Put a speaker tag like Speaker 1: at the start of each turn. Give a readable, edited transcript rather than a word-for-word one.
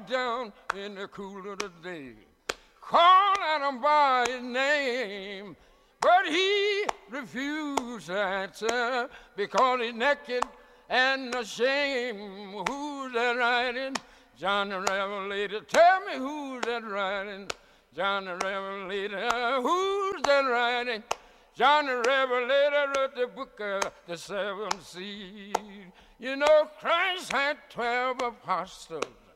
Speaker 1: walked down in the cool of the day, called out him by his name, but he refused to answer because he's naked and ashamed. Who's that writing? John the Revelator. Tell me who's that writing? John the Revelator. Who's that writing? John the Revelator wrote the book of the seven seals. You know, Christ had 12 apostles.